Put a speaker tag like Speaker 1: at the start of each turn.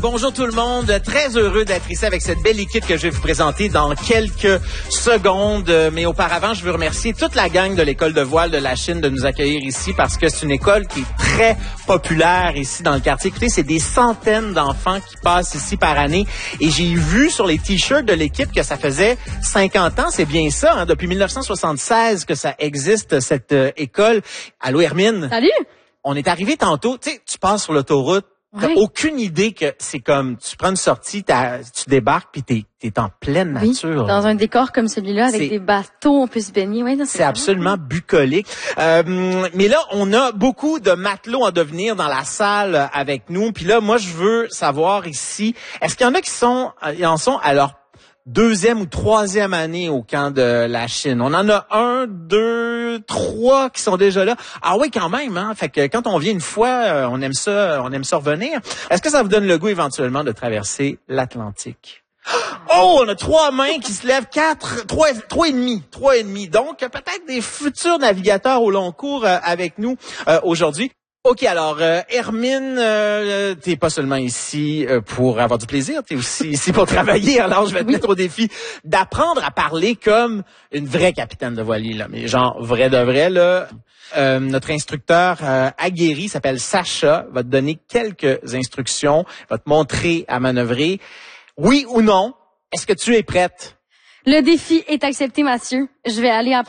Speaker 1: Bonjour tout le monde. Très heureux d'être ici avec cette belle équipe que je vais vous présenter dans quelques secondes. Mais auparavant, je veux remercier toute la gang de l'école de voile de la Chine de nous accueillir ici parce que c'est une école qui est très populaire ici dans le quartier. Écoutez, c'est des centaines d'enfants qui passent ici par année. Et j'ai vu sur les t-shirts de l'équipe que ça faisait 50 ans. C'est bien ça, hein, depuis 1976 que ça existe, cette école. Allô, Hermine?
Speaker 2: Salut!
Speaker 1: On est arrivé tantôt. Tu sais, tu passes sur l'autoroute. T'as aucune idée que c'est comme, tu prends une sortie, tu débarques puis t'es en pleine nature.
Speaker 2: Oui, dans un décor comme celui-là, avec des bateaux, on peut se baigner. Oui,
Speaker 1: c'est absolument bucolique. Mais là, on a beaucoup de matelots en devenir dans la salle avec nous. Puis là, moi, je veux savoir ici, est-ce qu'il y en a qui en sont à leur deuxième ou troisième année au camp de la Chine? On en a 1, 2, 3 qui sont déjà là. Ah oui, quand même, hein. Fait que quand on vient une fois, on aime ça revenir. Est-ce que ça vous donne le goût éventuellement de traverser l'Atlantique? Oh, on a 3 mains qui se lèvent, 3 et demi. Donc, peut-être des futurs navigateurs au long cours avec nous aujourd'hui. OK, alors, Hermine, t'es pas seulement ici pour avoir du plaisir, t'es aussi ici pour travailler. Alors, je vais te mettre au défi d'apprendre à parler comme une vraie capitaine de voilier, là. Mais genre, vrai de vrai, là. Notre instructeur aguerri s'appelle Sacha, va te donner quelques instructions, va te montrer à manœuvrer. Oui ou non, est-ce que tu es prête?
Speaker 2: Le défi est accepté, Mathieu. Je vais aller